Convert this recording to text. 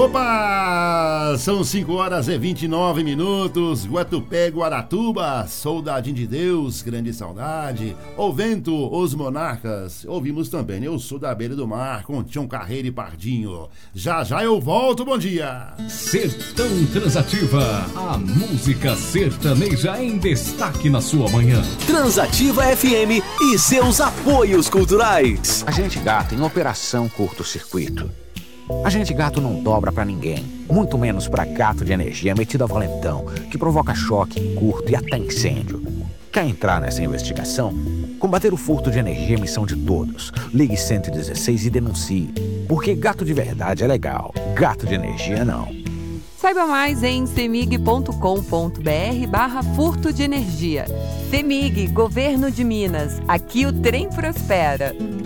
Opa! São 5h29. Guatupé, Guaratuba, Soldadinho de Deus, Grande Saudade. O Vento, Os Monarcas. Ouvimos também Eu Sou da Beira do Mar, com Tião Carreiro e Pardinho. Já já eu volto, bom dia! Sertão Transativa, a música sertaneja em destaque na sua manhã. Transativa FM e seus apoios culturais. Agente Gato em operação curto-circuito. Agente Gato não dobra pra ninguém, muito menos pra gato de energia metido a valentão, que provoca choque, curto e até incêndio. Quer entrar nessa investigação? Combater o furto de energia é missão de todos. Ligue 116 e denuncie. Porque gato de verdade é legal, gato de energia não. Saiba mais em cemig.com.br/furto de energia. CEMIG, Governo de Minas. Aqui o trem prospera.